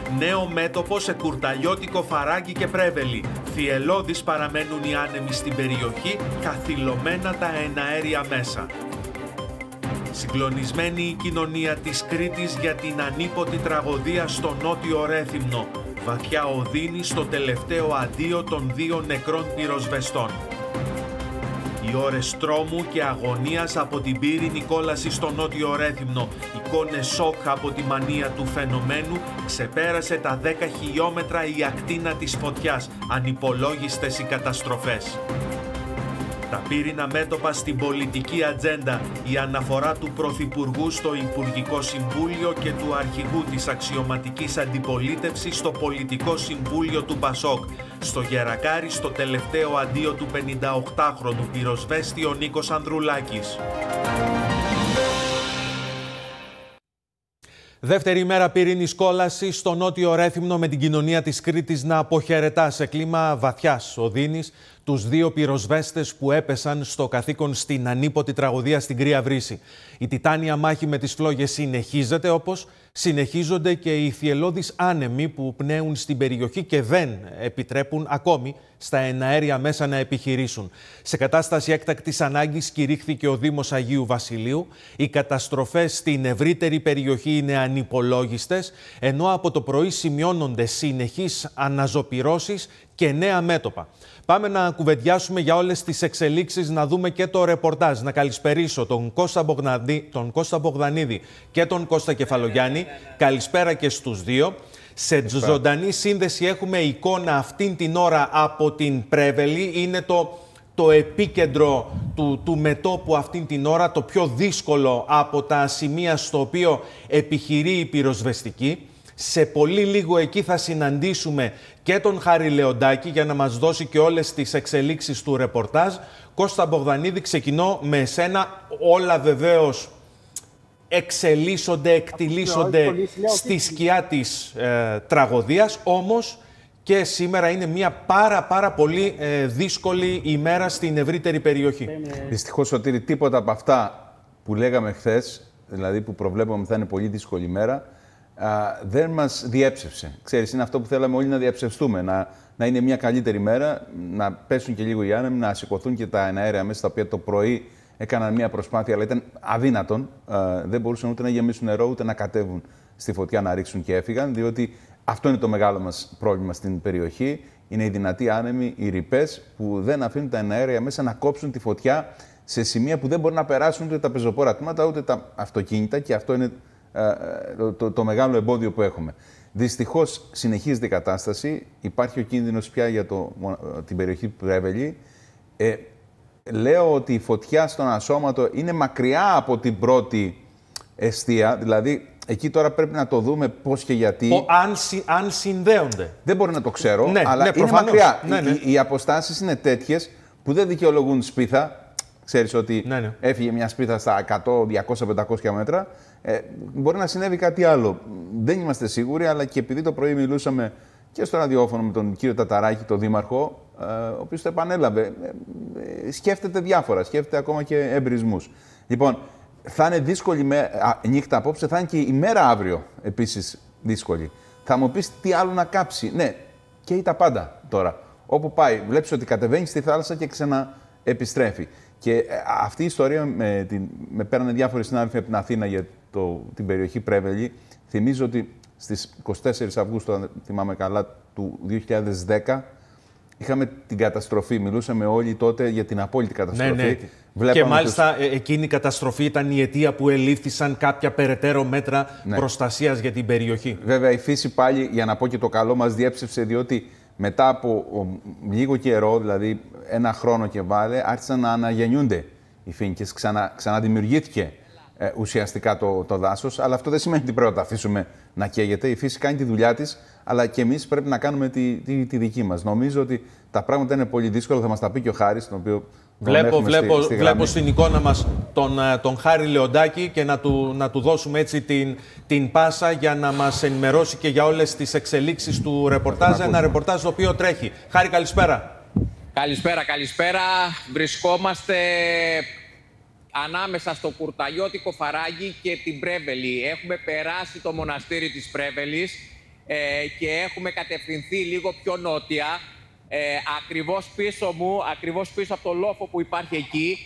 Νέο μέτωπο σε Κουρταλιώτικο, Φαράγγι και Πρέβελη. Θυελλώδεις παραμένουν οι άνεμοι στην περιοχή, καθυλωμένα τα εναέρια μέσα. Συγκλονισμένη η κοινωνία της Κρήτης για την ανίποτη τραγωδία στο Νότιο Ρέθυμνο. Βαθιά οδύνη στο τελευταίο αντίο των 2 νεκρών πυροσβεστών. Οι ώρες τρόμου και αγωνίας από την πύρινη κόλαση στο Νότιο Ρέθυμνο, εικόνες σοκ από τη μανία του φαινομένου, ξεπέρασε τα 10 χιλιόμετρα η ακτίνα της φωτιάς, ανυπολόγιστες οι καταστροφές. Τα πύρινα μέτωπα στην πολιτική ατζέντα, η αναφορά του Πρωθυπουργού στο Υπουργικό Συμβούλιο και του Αρχηγού της Αξιωματικής Αντιπολίτευσης στο Πολιτικό Συμβούλιο του Πασόκ. Στο Γερακάρι, στο τελευταίο αντίο του 58χρονου πυροσβέστη ο Νίκος Ανδρουλάκης. Δεύτερη ημέρα πυρηνής κόλασης στο Νότιο Ρέθυμνο, με την κοινωνία της Κρήτης να αποχαιρετά σε κλίμα βαθιάς οδύνης τους 2 πυροσβέστες που έπεσαν στο καθήκον στην ανίποτη τραγωδία στην Κρία Βρύση. Η τιτάνια μάχη με τις φλόγες συνεχίζεται, όπως συνεχίζονται και οι θυελλώδεις άνεμοι που πνέουν στην περιοχή και δεν επιτρέπουν ακόμη στα εναέρια μέσα να επιχειρήσουν. Σε κατάσταση έκτακτης ανάγκης κηρύχθηκε ο Δήμος Αγίου Βασιλείου. Οι καταστροφές στην ευρύτερη περιοχή είναι ανυπολόγιστες, ενώ από το πρωί σημειώνονται συνεχείς αναζωπυρώσεις και νέα μέτωπα. Πάμε να κουβεντιάσουμε για όλες τις εξελίξεις, να δούμε και το ρεπορτάζ. Να καλησπερίσω τον Κώστα Μπογδανίδη και τον Κώστα Κεφαλογιάννη. Καλησπέρα και στους δύο. Σε ζωντανή σύνδεση έχουμε εικόνα αυτήν την ώρα από την Πρέβελη. Είναι το επίκεντρο του μετώπου αυτήν την ώρα, το πιο δύσκολο από τα σημεία στο οποίο επιχειρεί η πυροσβεστική. Σε πολύ λίγο εκεί θα συναντήσουμε και τον Χάρη Λεοντάκη για να μας δώσει και όλες τις εξελίξεις του ρεπορτάζ. Κώστα Μπογδανίδη, ξεκινώ με εσένα. Όλα βεβαίως εξελίσσονται, εκτιλήσονται στη σκιά της τραγωδίας, όμως και σήμερα είναι μια πάρα πολύ δύσκολη ημέρα στην ευρύτερη περιοχή. Δυστυχώς, Σωτήρη, τίποτα από αυτά που λέγαμε χθες, δηλαδή που προβλέπαμε θα είναι πολύ δύσκολη ημέρα, δεν μας διέψευσε. Ξέρεις, είναι αυτό που θέλαμε όλοι να διαψευστούμε, να είναι μια καλύτερη μέρα, να πέσουν και λίγο οι άνεμοι, να σηκωθούν και τα εναέρια μέσα, τα οποία το πρωί έκαναν μια προσπάθεια, αλλά ήταν αδύνατον. Δεν μπορούσαν ούτε να γεμίσουν νερό, ούτε να κατέβουν στη φωτιά, να ρίξουν και έφυγαν, διότι αυτό είναι το μεγάλο μας πρόβλημα στην περιοχή. Είναι οι δυνατοί άνεμοι, οι ρηπές, που δεν αφήνουν τα εναέρια μέσα να κόψουν τη φωτιά σε σημεία που δεν μπορεί να περάσουν ούτε τα πεζοπόρα τμήματα, ούτε τα αυτοκίνητα, και αυτό είναι το μεγάλο εμπόδιο που έχουμε. Δυστυχώς συνεχίζεται η κατάσταση. Υπάρχει ο κίνδυνος πια για την περιοχή του Πρέβελη. Λέω ότι η φωτιά στον ασώματο είναι μακριά από την πρώτη εστία. Δηλαδή, εκεί τώρα πρέπει να το δούμε πώς και γιατί. Αν συνδέονται. Δεν μπορώ να το ξέρω, αλλά είναι μακριά. Οι αποστάσεις είναι τέτοιες που δεν δικαιολογούν σπίθα. Ξέρεις ότι έφυγε μια σπίθα στα 100, 200, 500 μέτρα. Μπορεί να συνέβη κάτι άλλο. Δεν είμαστε σίγουροι, αλλά και επειδή το πρωί μιλούσαμε και στο ραδιόφωνο με τον κύριο Ταταράκη, τον δήμαρχο, ο οποίος το επανέλαβε, σκέφτεται διάφορα, σκέφτεται ακόμα και εμπρισμούς. Λοιπόν, θα είναι δύσκολη νύχτα απόψε, θα είναι και η μέρα αύριο επίσης δύσκολη. Θα μου πεις τι άλλο να κάψει. Ναι, καίει τα πάντα τώρα. Όπου πάει, βλέπεις ότι κατεβαίνει στη θάλασσα και ξαναεπιστρέφει. Και αυτή η ιστορία με πέρανε διάφοροι συνάδελφοι από την Αθήνα για την περιοχή Πρέβελη. Θυμίζω ότι στις 24 Αυγούστου, αν θυμάμαι καλά, του 2010, είχαμε την καταστροφή. Μιλούσαμε όλοι τότε για την απόλυτη καταστροφή. Και μάλιστα εκείνη η καταστροφή ήταν η αιτία που ελήφθησαν κάποια περαιτέρω μέτρα προστασίας για την περιοχή. Βέβαια, η φύση πάλι, για να πω και το καλό, μας διέψευσε, διότι μετά από λίγο καιρό, δηλαδή ένα χρόνο και βάλε, άρχισαν να αναγεννιούνται οι φοίνικες. Ξαναδημιουργήθηκε ουσιαστικά το δάσος, αλλά αυτό δεν σημαίνει ότι πρέπει να το αφήσουμε να καίγεται. Η φύση κάνει τη δουλειά της, αλλά και εμείς πρέπει να κάνουμε τη δική μας. Νομίζω ότι τα πράγματα είναι πολύ δύσκολα, θα μας τα πει και ο Χάρης, τον οποίο Βλέπω στην εικόνα μας τον Χάρη Λεοντάκη και να του δώσουμε έτσι την πάσα για να μας ενημερώσει και για όλες τις εξελίξεις του ρεπορτάζ. Ένα ρεπορτάζ το οποίο τρέχει. Χάρη, καλησπέρα. Καλησπέρα. Βρισκόμαστε ανάμεσα στο Κουρταλιώτικο Φαράγγι και την Πρέβελη. Έχουμε περάσει το μοναστήρι της Πρέβελης. και έχουμε κατευθυνθεί λίγο πιο νότια, ακριβώς πίσω μου, ακριβώς πίσω από το λόφο που υπάρχει εκεί.